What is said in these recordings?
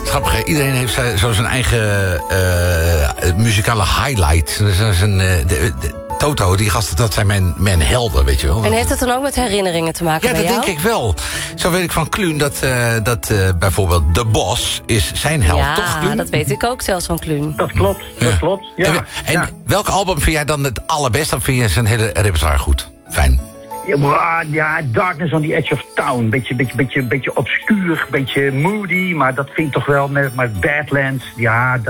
Grappig, hè? Iedereen heeft zo zijn eigen muzikale highlight. Toto, die gasten, dat zijn mijn helden, weet je wel. En heeft het dan ook met herinneringen te maken bij jou? Ja, dat denk ik wel. Zo weet ik van Kluun dat bijvoorbeeld The Boss is zijn held, toch, Kluun? Ja, dat weet ik ook zelfs van Kluun. Dat klopt, ja. En welk album vind jij dan het allerbest? Dan vind je zijn hele repertoire goed. Fijn. Ja, Darkness on the Edge of Town. Beetje obscuur, beetje moody, maar dat vind ik toch wel met Badlands. Ja,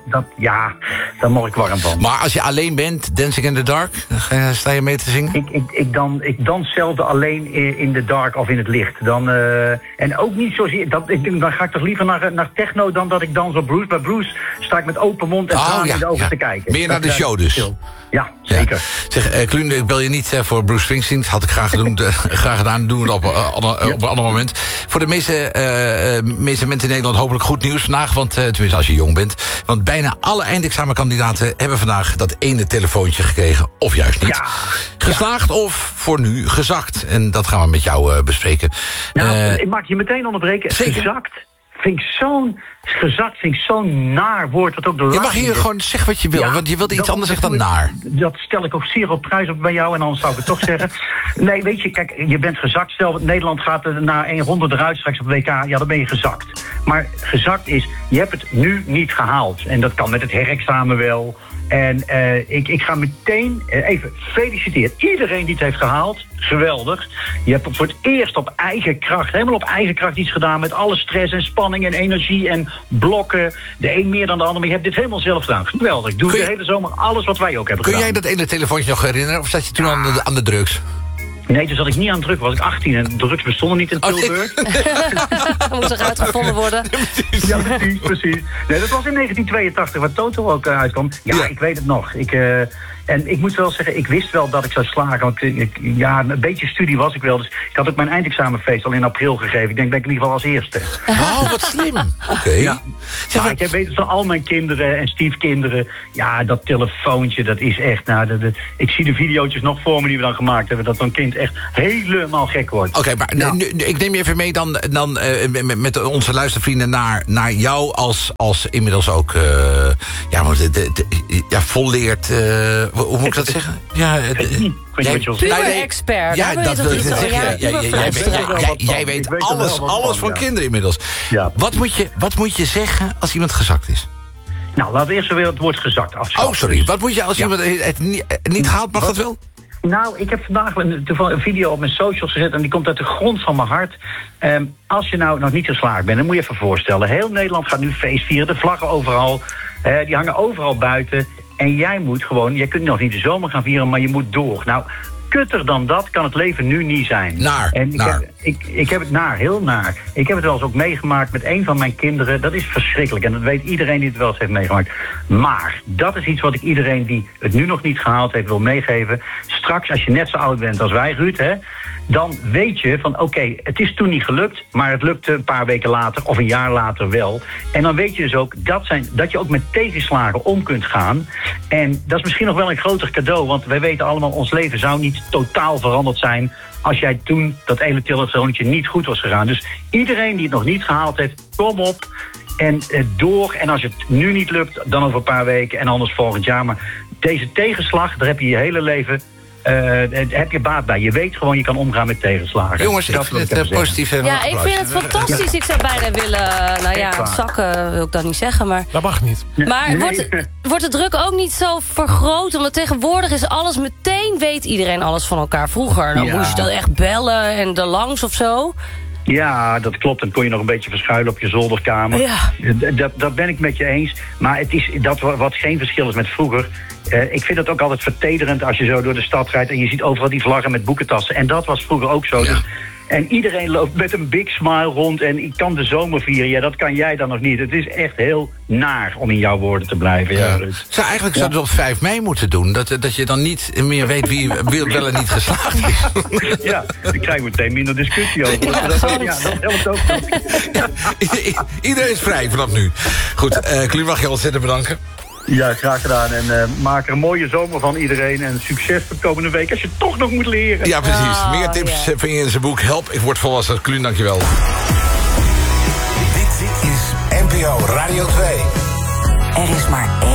daar word ik warm van. Maar als je alleen bent, Dancing in the Dark, sta je mee te zingen? Ik dans zelden alleen in the dark of in het licht. En ook niet zozeer, dan ga ik toch liever naar techno dan dat ik dans op Bruce. Bij Bruce sta ik met open mond en tranen in de ogen te kijken. Meer naar de show dus. Ja, zeker. Ja. Zeg, Kluun, ik bel je niet voor Bruce Springsteen. Dat had ik graag gedaan. Doen we het op een ander moment. Voor de meeste mensen in Nederland hopelijk goed nieuws vandaag. Want tenminste als je jong bent. Want bijna alle eindexamenkandidaten hebben vandaag dat ene telefoontje gekregen. Of juist niet. Ja. Geslaagd of voor nu gezakt. En dat gaan we met jou bespreken. Ik mag je meteen onderbreken. Zeker. Gezakt vind ik zo'n naar woord. Wat ook de je mag hier gewoon zeggen wat je wil, want je wilt iets anders zeggen dan naar. Dat stel ik ook zeer op prijs op bij jou, en anders zou ik het toch zeggen. Nee, weet je, kijk, je bent gezakt. Stel, Nederland gaat na 1 ronde eruit straks op WK, ja, dan ben je gezakt. Maar gezakt is, je hebt het nu niet gehaald. En dat kan met het herexamen wel. En ik ga meteen even feliciteren. Iedereen die het heeft gehaald, geweldig. Je hebt voor het eerst op eigen kracht, helemaal op eigen kracht iets gedaan met alle stress en spanning en energie en blokken. De een meer dan de ander, maar je hebt dit helemaal zelf gedaan. Geweldig. Ik doe de hele zomer alles wat wij ook hebben gedaan. Kun jij dat ene telefoontje nog herinneren? Of zat je toen aan de drugs? Nee, toen zat ik niet aan druk. Was ik 18 en drugs bestonden niet in Tilburg. Moest er uitgevonden worden. Ja, precies. Nee, dat was in 1982, waar Toto ook uitkwam. Ja, ik weet het nog. En ik moet wel zeggen, ik wist wel dat ik zou slagen. Want een beetje studie was ik wel. Dus ik had ook mijn eindexamenfeest al in april gegeven. Ik denk, ben ik in ieder geval als eerste. Oh, wat slim. Oké. Ja. Ja, ik weet het van al mijn kinderen en stiefkinderen. Ja, dat telefoontje, dat is echt... ik zie de video's nog voor me die we dan gemaakt hebben. Dat zo'n kind echt helemaal gek wordt. Oké, maar nu, ik neem je even mee dan met onze luistervrienden naar jou als inmiddels ook volleerd... hoe moet ik dat zeggen? Ja, puber-expert. Ja, dat wil ik zeggen. Jij weet alles van kinderen inmiddels. Ja. Wat moet je zeggen als iemand gezakt is? Nou, laten we eerst weer het woord gezakt afschaffen. Oh, sorry. Wat moet je als iemand het niet haalt? Mag dat wel? Nou, ik heb vandaag een video op mijn socials gezet en die komt uit de grond van mijn hart. Als je nou nog niet geslaagd bent, dan moet je even voorstellen. Heel Nederland gaat nu feest vieren, de vlaggen overal. Die hangen overal buiten. En jij moet gewoon, jij kunt nog niet de zomer gaan vieren, maar je moet door. Nou, kutter dan dat kan het leven nu niet zijn. Ik heb het heel naar. Ik heb het wel eens ook meegemaakt met een van mijn kinderen. Dat is verschrikkelijk en dat weet iedereen die het wel eens heeft meegemaakt. Maar dat is iets wat ik iedereen die het nu nog niet gehaald heeft wil meegeven. Straks, als je net zo oud bent als wij, Ruud, dan weet je van oké, het is toen niet gelukt, maar het lukte een paar weken later of een jaar later wel. En dan weet je dus ook dat je ook met tegenslagen om kunt gaan. En dat is misschien nog wel een groter cadeau, want wij weten allemaal, ons leven zou niet totaal veranderd zijn als jij toen dat ene telefoontje niet goed was gegaan. Dus iedereen die het nog niet gehaald heeft, kom op en door. En als het nu niet lukt, dan over een paar weken en anders volgend jaar. Maar deze tegenslag, daar heb je je hele leven... heb je baat bij. Je weet gewoon, je kan omgaan met tegenslagen. Jongens, ik vind het positief. Ja, ik vind het fantastisch. Ik zou bijna willen... zakken wil ik dat niet zeggen, maar... Dat mag niet. Maar wordt de druk ook niet zo vergroot? Omdat tegenwoordig is alles meteen... weet iedereen alles van elkaar. Vroeger, dan moest je dan echt bellen en er langs of zo... Ja, dat klopt. Dan kon je nog een beetje verschuilen op je zolderkamer. Ja. Dat ben ik met je eens. Maar het is dat wat geen verschil is met vroeger. Ik vind het ook altijd vertederend als je zo door de stad rijdt... en je ziet overal die vlaggen met boekentassen. En dat was vroeger ook zo. Ja. Dus, en iedereen loopt met een big smile rond en ik kan de zomer vieren. Ja, dat kan jij dan nog niet. Het is echt heel naar om in jouw woorden te blijven. Ja. Eigenlijk zou het op 5 mei moeten doen. Dat je dan niet meer weet wie wel en niet geslaagd is. Ja, dan krijgen we meteen minder discussie over. Dat helpt ook. Ja, iedereen is vrij vanaf nu. Goed, Kluun, mag je ontzettend bedanken. Ja, graag gedaan. En maak er een mooie zomer van iedereen. En succes voor de komende week als je toch nog moet leren. Ja, precies. Meer tips vind je in zijn boek Help, ik word volwassen. Kluun, dankjewel. Dit is NPO NPO Radio 2. Er is maar